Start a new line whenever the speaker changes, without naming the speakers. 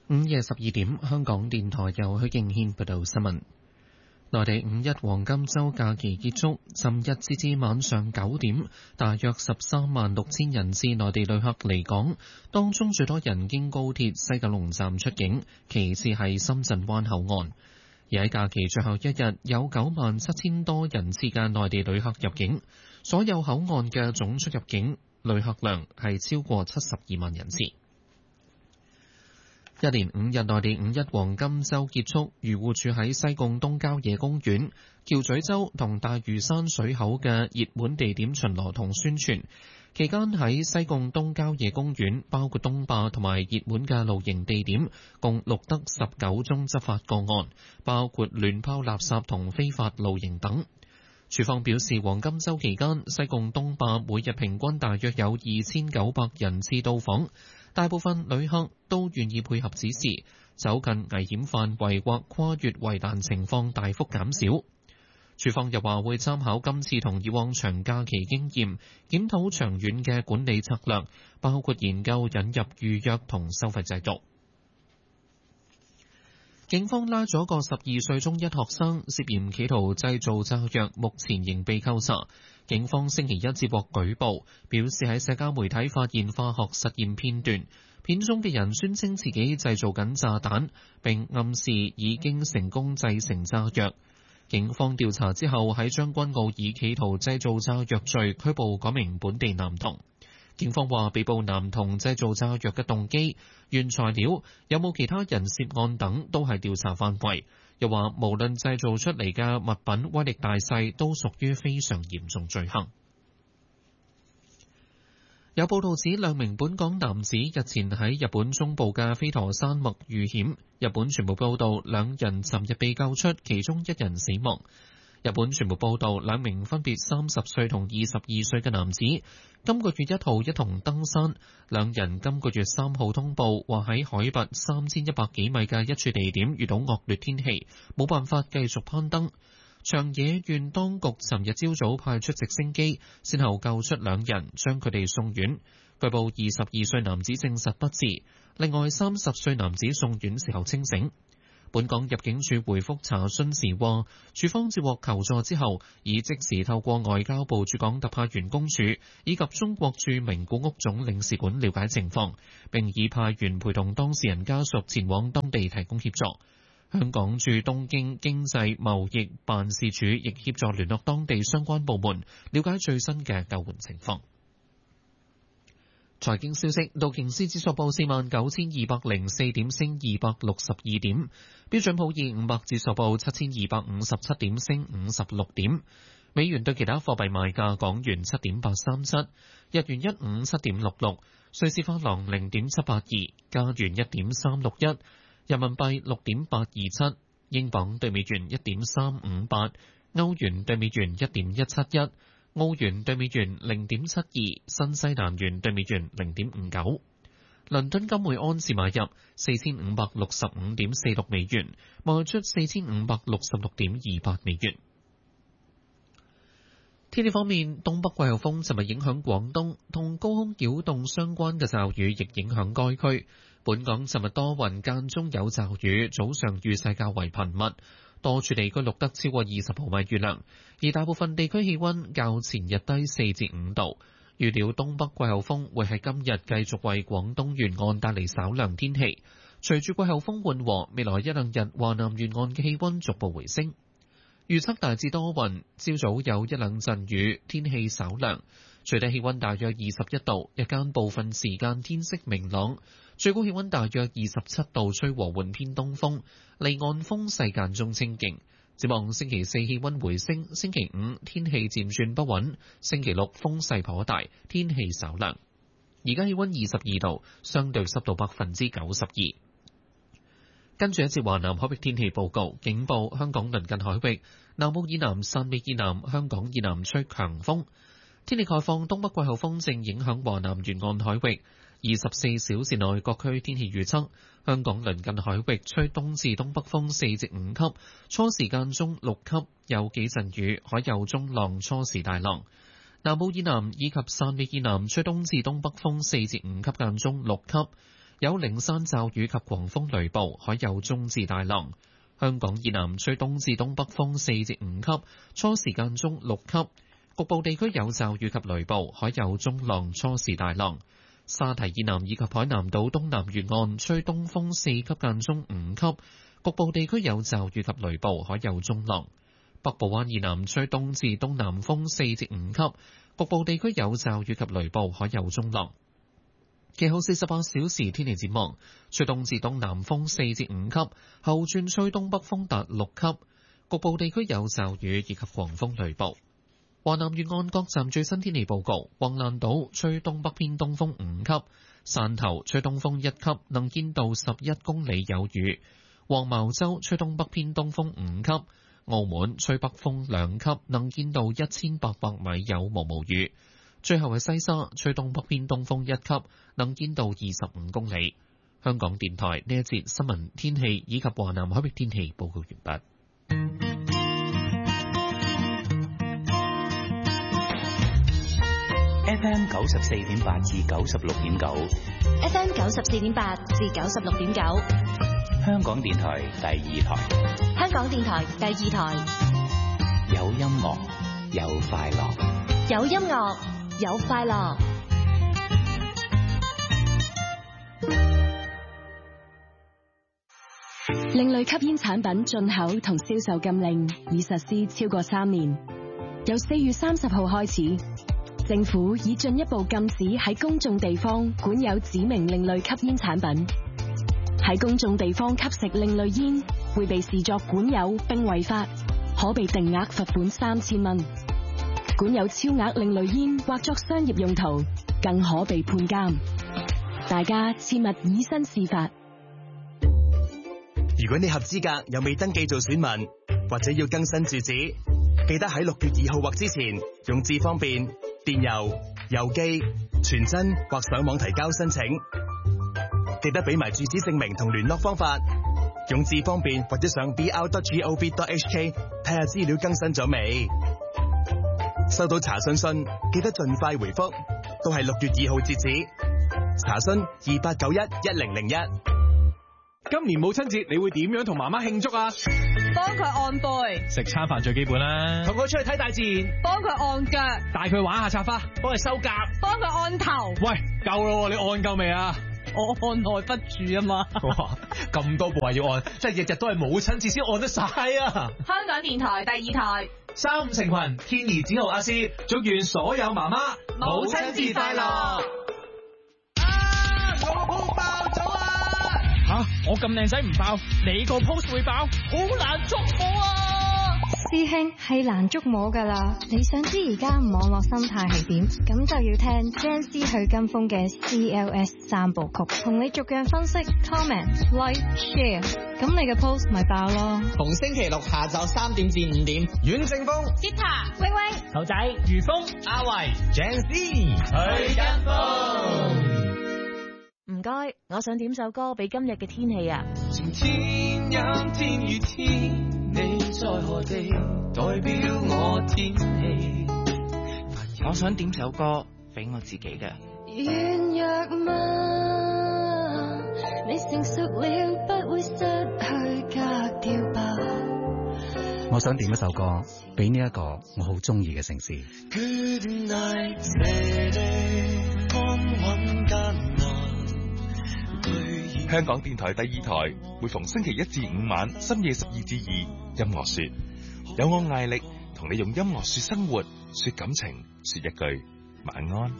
午夜12點，香港電台由許敬軒報道新聞。內地五一黃金週假期結束，尋日截至晚上9點，大約13萬6千人次內地旅客離港，當中最多人經高鐵西九龍站出境，其次係深圳灣口岸。而喺假期最後一日，有9萬7千多人次嘅內地旅客入境，所有口岸嘅總出入境旅客量係超過72萬人次。一連5日內地五一黃金週結束，漁護署喺西貢東郊野公園、橋咀洲同大嶼山水口嘅熱門地點巡邏同宣傳。期間喺西貢東郊野公園，包括東壩同埋熱門嘅露營地點，共錄得19宗執法個案，包括亂拋垃圾同非法露營等。署方表示，黃金週期間，西貢東壩每日平均大約有2900人次到訪。大部分旅客都願意配合指示，走近危險範圍或跨越圍欄情況大幅減少。署方又話會參考今次同以往長假期經驗，檢討長遠嘅管理策略，包括研究引入預約同收費制度。警方拉咗個12歲中一學生，涉嫌企圖製造炸藥，目前仍被扣查。警方星期一接獲舉報，表示喺社交媒體發現化學實驗片段，片中嘅人宣稱自己製造緊炸彈，並暗示已經成功製成炸藥。警方調查之後，喺將軍澳以企圖製造炸藥罪拘捕嗰名本地男童。警方話，被捕男童製造炸藥嘅動機、原材料、有冇其他人涉案等都係調查範圍。又話，無論製造出嚟嘅物品威力大細，都屬於非常嚴重罪行。有報道指，兩名本港男子日前喺日本中部嘅飛陀山脈遇險，日本傳媒報道兩人尋日被救出，其中一人死亡。日本傳媒報道，兩名分別30歲同22歲嘅男子，今個月1號一同登山，兩人今個月3號通報話喺海拔3100幾米嘅一處地點遇到惡劣天氣，冇辦法繼續攀登。長野縣當局尋日朝早派出直升機，先後救出兩人，將佢哋送院。據報22歲男子證實不治，另外30歲男子送院時候清醒。本港入境處回覆查詢時話，處方接獲求助之後，已即時透過外交部駐港特派員公署以及中國駐名古屋總領事館了解情況，並已派員陪同當事人家屬前往當地提供協助。香港駐東京經濟貿易辦事處亦協助聯絡當地相關部門，了解最新嘅救援情況。財經消息，道瓊斯指數報49,204點，升262點；標準普爾500指數報7,257點，升56點。美元對其他貨幣賣價：港元7.837，日元157.66，瑞士法郎0.782，加元1.361，人民幣6.827，英鎊對美元1.358，歐元對美元1.171。澳元對美元0.72，新西蘭元對美元0.59。倫敦金每安士買入4565.46美元，賣出4566.28美元。天氣方面，東北季候風尋日影響廣東，同高空擾動相關嘅驟雨亦影響該區。本港尋日多雲間中有驟雨，早上雨勢較為頻密。多處地區錄得超過20毫米雨量，而大部分地區氣溫較前日低4至5度。預料東北季候風會喺今日繼續為廣東沿岸帶嚟稍涼天氣。隨住季候風緩和，未來一兩日華南沿岸嘅氣溫逐步回升。預測大致多雲，朝早有一兩陣雨，天氣稍涼，最低氣溫大約21度，日間部分時間天色明朗。最高氣溫大約27度，吹和緩偏東風，離岸風勢間中清勁。展望星期4氣溫回升，星期5天氣漸轉不穩，星期6風勢頗大，天氣稍涼。而家氣溫22度，相對濕度92%。跟住一節華南海域天氣報告，警報香港鄰近海域、南澳以南、汕尾以南、香港以南吹強風。天氣概況，東北季候風正影響華南沿岸海域。24小時內各區天氣預測：香港鄰近海域吹東至東北風4至5級，初時間中6級，有幾陣雨，海有中浪，初時大浪。南澳以南以及汕尾以南吹東至東北風4至5級間中6級， 有零散驟雨及狂風雷暴，海有中至大浪。香港以南吹東至東北風4至5級，初時間中6級，局部地區有驟雨及雷暴，海有中浪，初時大浪。沙堤以南以及海南島東南沿岸吹東風4級間中5級，局部地區有驟雨及雷暴，海有中浪。北部灣以南吹東至東南風4至5級，局部地區有驟雨及雷暴，海有中浪。其後48小時天氣展望，吹東至東南風4至5級，後轉吹東北風達6級，局部地區有驟雨以及狂風雷暴。華南沿岸各站最新天氣報告：橫瀾島吹東北偏東風5級，汕頭吹東風1級，能見度11公里有雨；黃茅洲吹東北偏東風5級，澳門吹北風2級，能見度1800米有毛毛雨。最後係西沙吹東北偏東風1級，能見度25公里。香港電台呢一節新聞天氣以及華南海域天氣報告完畢。
FM 94.8至96.9
，FM 94.8至96.9，
香港電台第2台，
香港電台第2台，
有音樂，有快樂，
有音樂，有快樂。
另類吸煙產品進口同銷售禁令已實施超過3年，由4月30號開始，政府已進一步禁止喺公眾地方管有指明另類吸煙產品。喺公眾地方吸食另類煙會被視作管有並違法，可被定額罰款3000蚊。管有超額另類煙或作商業用途，更可被判監。大家切勿以身試法。
如果你合資格又未登記做選民，或者要更新住址，記得喺6月2號或之前用智方便、電郵、郵寄、傳真或上網提交申請。記得俾埋住址證明同聯絡方法。用智方便或者上 br.gov.hk 睇下資料更新咗未。收到查詢信記得盡快回覆，都係6月2號截止。查詢28911001。
今年母親節你會點樣同媽媽慶祝啊？
幫佢按背，
食餐飯最基本啦。
同佢出去睇大自然，
幫佢按腳，
帶佢玩下插花，
幫佢收甲，
幫佢按頭。
喂，夠咯，你按夠未啊？
我按耐不住啊嘛。
哇，咁多部話要按，真係日日都係母親節先按得晒啊！
香港電台第2台
，3、5成群，天兒子豪阿師，祝願所有媽媽母親節快樂！
我個 post 爆咗啊！
我咁靚仔唔爆，你個 post 會爆，好難捉摸啊！
師兄係難捉摸噶啦，你想知而家網絡生態係點？咁就要聽 Gen Z 許金峰嘅 CLS 3部曲，同你逐樣分析 comment、like、share， 咁你嘅 post 咪爆咯。
逢星期六下晝3點至5點，阮正峰、
Gita、
威威、
頭仔、余峰、
阿維、Gen Z 許金峰。
唔該，我想點首歌俾今日嘅天氣啊！
天陰天與天，你在何地？代表我天氣。
我想點首歌俾我自己嘅。
軟弱嗎？你成熟了，不會失去格調吧？
我想點一首歌俾呢一個我好中意嘅城市。
Good night， 安穩艱難。
香港電台第2台每逢星期1至5晚深夜12至2，音樂說，有我艾力同你用音樂說生活，說感情，說一句晚安。